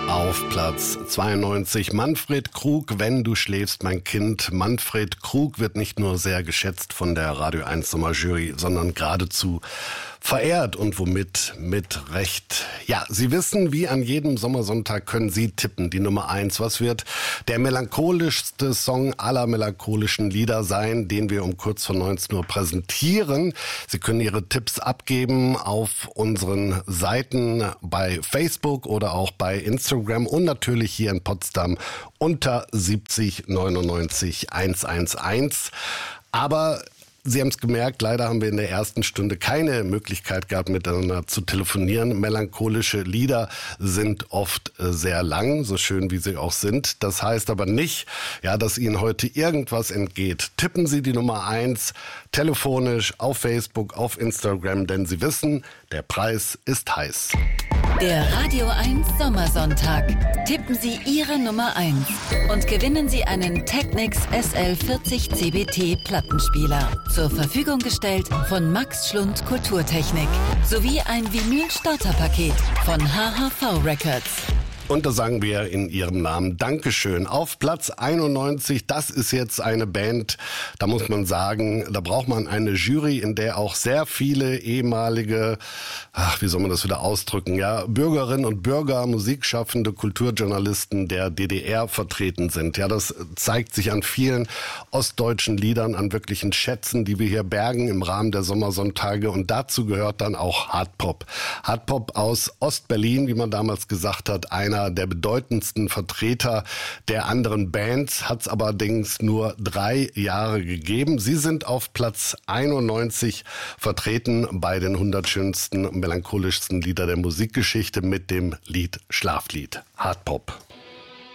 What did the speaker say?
Auf Platz 92 Manfred Krug, Wenn du schläfst, mein Kind. Manfred Krug wird nicht nur sehr geschätzt von der Radio 1 Sommerjury, sondern geradezu verehrt und womit mit Recht. Ja, Sie wissen, wie an jedem Sommersonntag können Sie tippen, die Nummer 1. Was wird der melancholischste Song aller melancholischen Lieder sein, den wir um kurz vor 19 Uhr präsentieren? Sie können Ihre Tipps abgeben auf unseren Seiten bei Facebook oder auch bei Instagram und natürlich hier in Potsdam unter 70 99 111. Aber Sie haben es gemerkt, leider haben wir in der ersten Stunde keine Möglichkeit gehabt, miteinander zu telefonieren. Melancholische Lieder sind oft sehr lang, so schön wie sie auch sind. Das heißt aber nicht, ja, dass Ihnen heute irgendwas entgeht. Tippen Sie die Nummer 1 telefonisch auf Facebook, auf Instagram, denn Sie wissen, der Preis ist heiß. Der Radio 1 Sommersonntag. Tippen Sie Ihre Nummer 1 und gewinnen Sie einen Technics SL40 CBT Plattenspieler. Zur Verfügung gestellt von Max Schlund Kulturtechnik. Sowie ein Vinyl-Starterpaket von HHV Records. Und da sagen wir in Ihrem Namen Dankeschön. Auf Platz 91, das ist jetzt eine Band, da muss man sagen, da braucht man eine Jury, in der auch sehr viele ehemalige, wie soll man das wieder ausdrücken, ja, Bürgerinnen und Bürger, Musikschaffende, Kulturjournalisten der DDR vertreten sind. Ja, das zeigt sich an vielen ostdeutschen Liedern, an wirklichen Schätzen, die wir hier bergen im Rahmen der Sommersonntage. Und dazu gehört dann auch Hardpop. Hardpop aus Ostberlin, wie man damals gesagt hat, einer der bedeutendsten Vertreter der anderen Bands, hat es allerdings nur 3 Jahre gegeben. Sie sind auf Platz 91 vertreten bei den 100 schönsten, melancholischsten Lieder der Musikgeschichte mit dem Lied Schlaflied. Hardpop.